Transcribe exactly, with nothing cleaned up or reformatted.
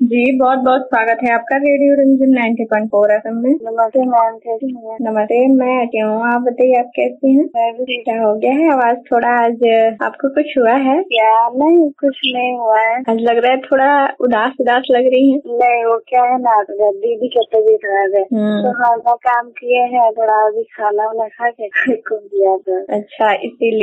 जी बहुत बहुत स्वागत है आपका रेडियो रिमझिम ninety point four F M में। नमस्ते मैम, कैसी हैं? नमस्ते, मैं आती हूँ। आप बताइए आप कैसी हैं? मैं भी ठीक। क्या हो गया है? आवाज थोड़ा आज आपको कुछ हुआ है क्या? नहीं, कुछ नहीं हुआ है। आज लग रहा है थोड़ा उदास उदास लग रही हैं। नहीं, वो क्या है ना, दीदी की तबीयत खराब है तो हाँ काम किए हैं, थोड़ा अभी खाना वाना खा के को दिया था। अच्छा, इसीलिए